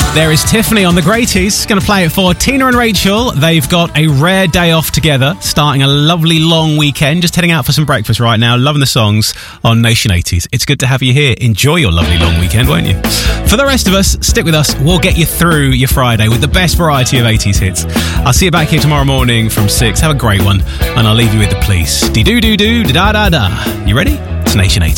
There is Tiffany on the Greaties. Going to play it for Tina and Rachel. They've got a rare day off together, starting a lovely long weekend. Just heading out for some breakfast right now. Loving the songs on Nation 80s. It's good to have you here. Enjoy your lovely long weekend, won't you? For the rest of us, stick with us. We'll get you through your Friday with the best variety of 80s hits. I'll see you back here tomorrow morning from 6. Have a great one. And I'll leave you with the police. Dee-doo-doo-doo, da-da-da-da. You ready? It's Nation 80s.